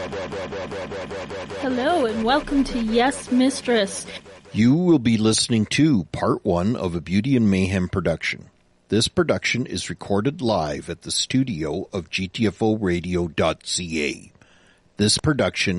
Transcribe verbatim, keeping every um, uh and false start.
Hello and welcome to Yes, Mistress. You will be listening to part one of a Beauty and Mayhem production. This production is recorded live at the studio of G T F O radio dot C A. This production